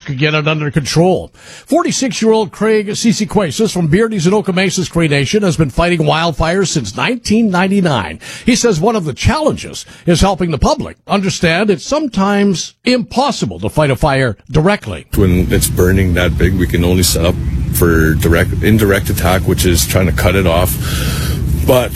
could get it under control. 46-year-old Craig Sisiquasis from Beardy's in Okemesas Cree Nation has been fighting wildfires since 1999. He says one of the challenges is helping the public understand it's sometimes impossible to fight a fire directly. When it's burning that big, we can only set up for indirect attack, which is trying to cut it off. But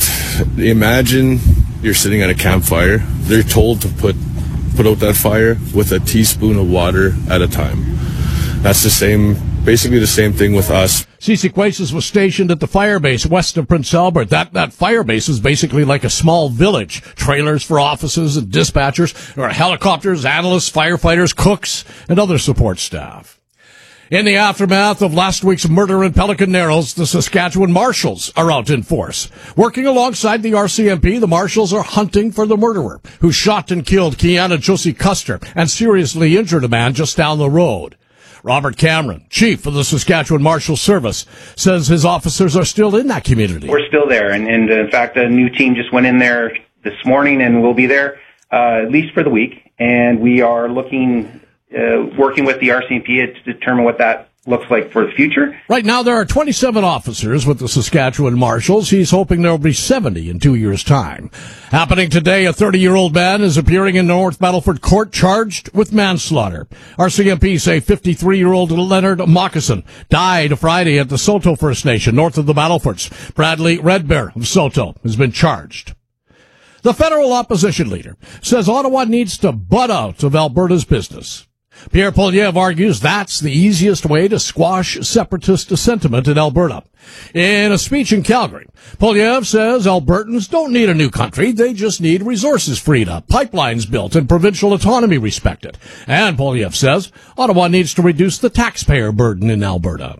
imagine you're sitting at a campfire. They're told to put out that fire with a teaspoon of water at a time. That's basically the same thing with us. Sisiquasis was stationed at the fire base west of Prince Albert. That fire base is basically like a small village. Trailers for offices and dispatchers. There are helicopters, analysts, firefighters, cooks, and other support staff. In the aftermath of last week's murder in Pelican Narrows, the Saskatchewan Marshals are out in force. Working alongside the RCMP, the Marshals are hunting for the murderer who shot and killed Kiana Josie Custer and seriously injured a man just down the road. Robert Cameron, chief of the Saskatchewan Marshal Service, says his officers are still in that community. We're still there, and in fact, a new team just went in there this morning, and we'll be there at least for the week. And we are working with the RCMP to determine what that looks like for the future. Right now, there are 27 officers with the Saskatchewan Marshals. He's hoping there will be 70 in 2 years' time. Happening today, a 30-year-old man is appearing in North Battleford Court charged with manslaughter. RCMP say 53-year-old Leonard Moccasin died Friday at the Soto First Nation, north of the Battlefords. Bradley Redbear of Soto has been charged. The federal opposition leader says Ottawa needs to butt out of Alberta's business. Pierre Poilievre argues that's the easiest way to squash separatist sentiment in Alberta. In a speech in Calgary, Poilievre says Albertans don't need a new country, they just need resources freed up, pipelines built, and provincial autonomy respected. And Poilievre says Ottawa needs to reduce the taxpayer burden in Alberta.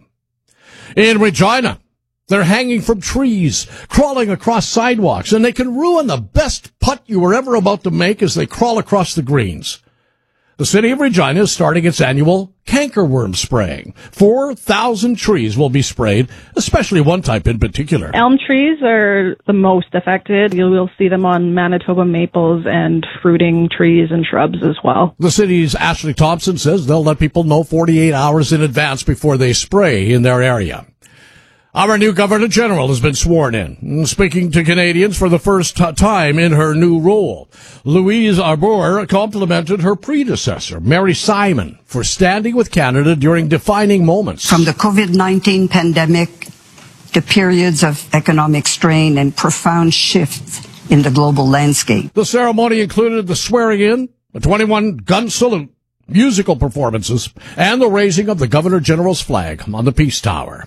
In Regina, they're hanging from trees, crawling across sidewalks, and they can ruin the best putt you were ever about to make as they crawl across the greens. The city of Regina is starting its annual cankerworm spraying. 4,000 trees will be sprayed, especially one type in particular. Elm trees are the most affected. You will see them on Manitoba maples and fruiting trees and shrubs as well. The city's Ashley Thompson says they'll let people know 48 hours in advance before they spray in their area. Our new Governor General has been sworn in, speaking to Canadians for the first time in her new role. Louise Arbour complimented her predecessor, Mary Simon, for standing with Canada during defining moments. From the COVID-19 pandemic to periods of economic strain and profound shifts in the global landscape. The ceremony included the swearing in, a 21-gun salute, musical performances, and the raising of the Governor General's flag on the Peace Tower.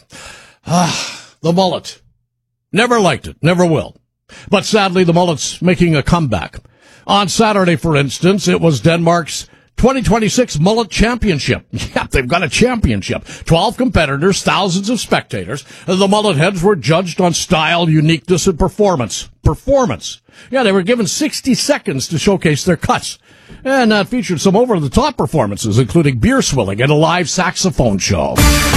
The mullet. Never liked it, never will. But sadly, the mullet's making a comeback. On Saturday, for instance, it was Denmark's 2026 Mullet Championship. Yeah, they've got a championship. 12 competitors, thousands of spectators. The mullet heads were judged on style, uniqueness, and performance. Yeah, they were given 60 seconds to showcase their cuts. And that featured some over-the-top performances, including beer swilling and a live saxophone show.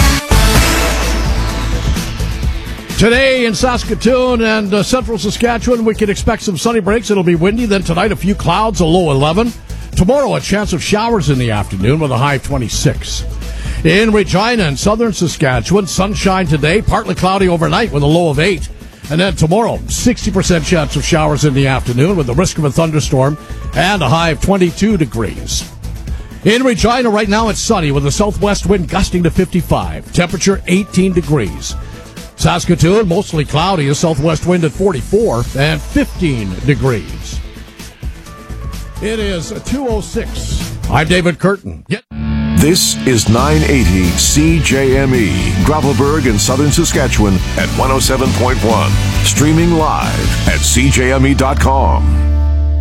Today in Saskatoon and central Saskatchewan, we can expect some sunny breaks. It'll be windy. Then tonight, a few clouds, a low 11. Tomorrow, a chance of showers in the afternoon with a high of 26. In Regina and southern Saskatchewan, sunshine today, partly cloudy overnight with a low of 8. And then tomorrow, 60% chance of showers in the afternoon with the risk of a thunderstorm and a high of 22 degrees. In Regina right now, it's sunny with a southwest wind gusting to 55. Temperature 18 degrees. Saskatoon, mostly cloudy, a southwest wind at 44 and 15 degrees. It is 2:06. I'm David Curtin. This is 980 CJME, Gravelburg in southern Saskatchewan at 107.1. Streaming live at CJME.com.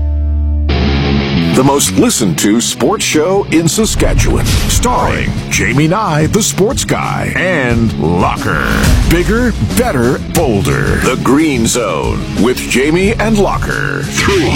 The most listened to sports show in Saskatchewan. Starring Jamie Nye, the sports guy, and Locker. Bigger, better, bolder. The Green Zone with Jamie and Locker. 3,